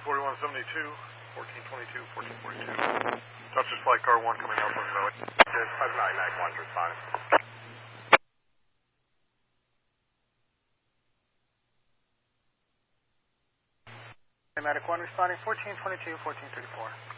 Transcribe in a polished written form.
4172, 1422, 1442. Dutchess Flight Car 1 coming out Pleasant Valley. There's 5991 responding. Medic 1 responding 1422, 1434.